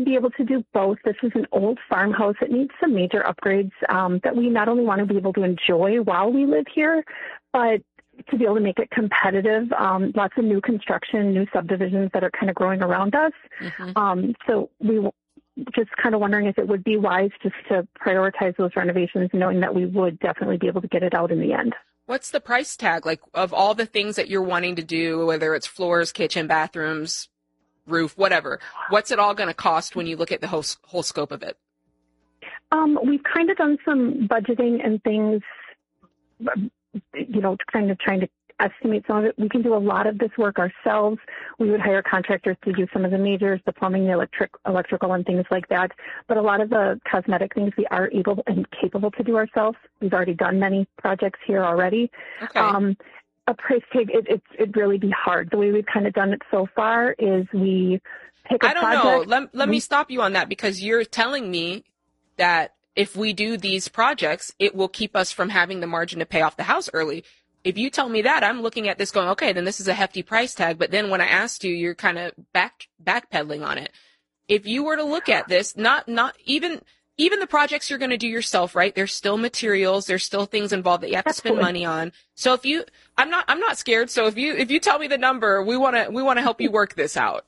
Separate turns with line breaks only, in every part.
be able to do both. This is an old farmhouse. It needs some major upgrades that we not only want to be able to enjoy while we live here, but to be able to make it competitive. Lots of new construction, new subdivisions that are kind of growing around us. So we just kind of wondering if it would be wise just to prioritize those renovations, knowing that we would definitely be able to get it out in the end.
What's the price tag, like, of all the things that you're wanting to do, whether it's floors, kitchen, bathrooms, roof, whatever? What's it all going to cost when you look at the whole scope of it?
We've kind of done some budgeting and things, kind of trying to estimate some of it. We can do a lot of this work ourselves. We would hire contractors to do some of the majors, the plumbing, the electrical, and things like that. But a lot of the cosmetic things we are able and capable to do ourselves. We've already done many projects here already. Okay. A price tag, it'd really be hard. The way we've kind of done it so far is we pick a project. I don't
know. Let me stop you on that, because you're telling me that if we do these projects, it will keep us from having the margin to pay off the house early. If you tell me that, I'm looking at this going, okay, then this is a hefty price tag. But then when I asked you, you're kind of backpedaling on it. If you were to look at this, not even the projects you're going to do yourself, right? There's still materials, there's still things involved that you have to spend money on. So I'm not scared. So if you tell me the number, we want to help you work this out.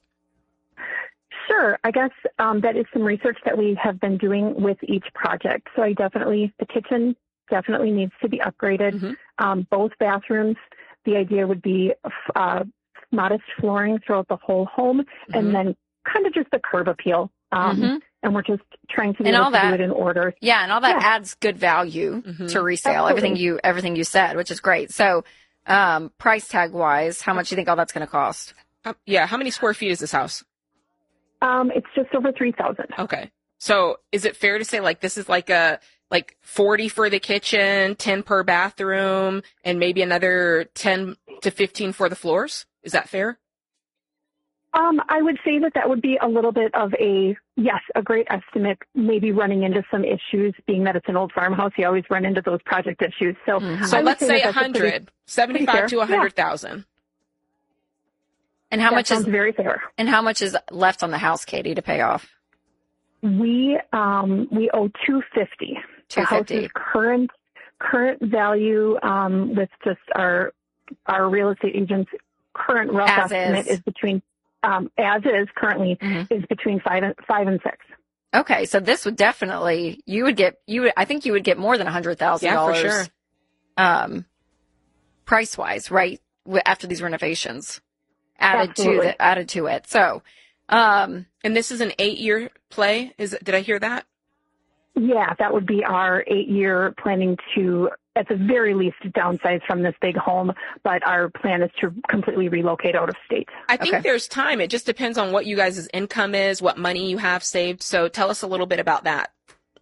Sure. I guess that is some research that we have been doing with each project. So the kitchen definitely needs to be upgraded. Both bathrooms, the idea would be modest flooring throughout the whole home, and then kind of just the curb appeal. And we're just trying to be able to do it in order.
Yeah, and all that adds good value to resale. Absolutely. Everything you said, which is great. So, price tag wise, how much do you think all that's going to cost?
How many square feet is this house?
It's just over 3,000.
Okay. So is it fair to say, like, this is like 40 for the kitchen, 10 per bathroom, and maybe another 10 to 15 for the floors? Is that fair?
I would say that would be a little bit of a great estimate, maybe running into some issues, being that it's an old farmhouse. You always run into those project issues. So,
so let's say 100, 75 to 100,000.
And how much
sounds very fair.
And how much is left on the house, Katie, to pay off?
We owe $250. The house's current value with just our real estate agent's current rough estimate is between as is currently is between $5 and $6.
Okay, so this would definitely I think you would get more than $100,000.
Yeah, for sure.
Price wise, right? After these renovations added to it. So,
and this is an 8-year play. Did I hear that?
Yeah, that would be our 8-year planning to, at the very least, downsize from this big home. But our plan is to completely relocate out of state.
I think there's time. It just depends on what you guys' income is, what money you have saved. So tell us a little bit about that.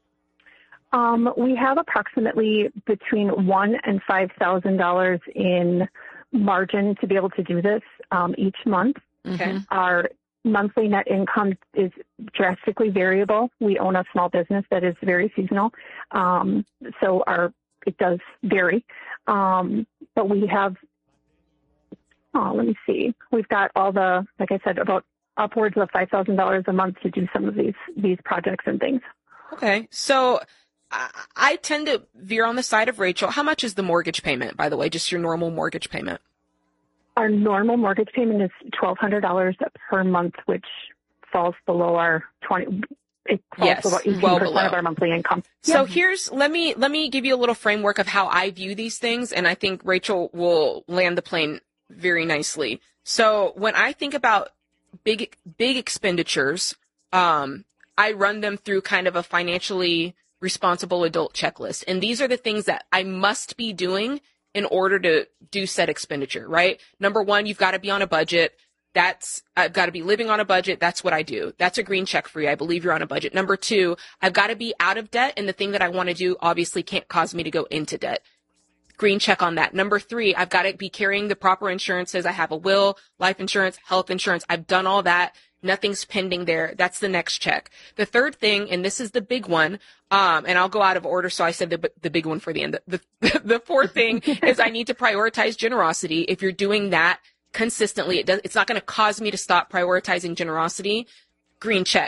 We have approximately between $1,000 and $5,000 in margin to be able to do this each month.
Okay.
Our monthly net income is drastically variable. We own a small business that is very seasonal, so it does vary. But we have, let me see, we've got all the, like I said, about upwards of $5,000 a month to do some of these projects and things.
Okay, so I tend to veer on the side of Rachel. How much is the mortgage payment, by the way, just your normal mortgage payment?
Our normal mortgage payment is $1,200 per month, which falls below our 20. It falls below 18% of our monthly income.
So let me give you a little framework of how I view these things, and I think Rachel will land the plane very nicely. So when I think about big expenditures, I run them through kind of a financially responsible adult checklist, and these are the things that I must be doing in order to do said expenditure, right? Number one, you've got to be on a budget. I've got to be living on a budget. That's what I do. That's a green check for you. I believe you're on a budget. Number two, I've got to be out of debt, and the thing that I want to do obviously can't cause me to go into debt. Green check on that. Number three, I've got to be carrying the proper insurances. I have a will, life insurance, health insurance. I've done all that. Nothing's pending there. That's the next check. The third thing, and this is the big one, and I'll go out of order, so I said the big one for the end. The fourth thing is I need to prioritize generosity. If you're doing that consistently, it's not going to cause me to stop prioritizing generosity. Green check.